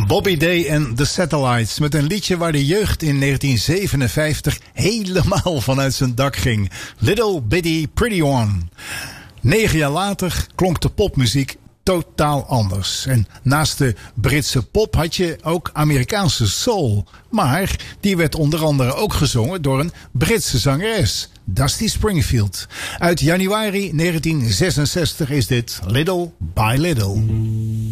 Bobby Day en The Satellites met een liedje waar de jeugd in 1957 helemaal vanuit zijn dak ging. Little Bitty Pretty One. 9 jaar later klonk de popmuziek totaal anders. En naast de Britse pop had je ook Amerikaanse soul. Maar die werd onder andere ook gezongen door een Britse zangeres, Dusty Springfield. Uit januari 1966 is dit Little by Little.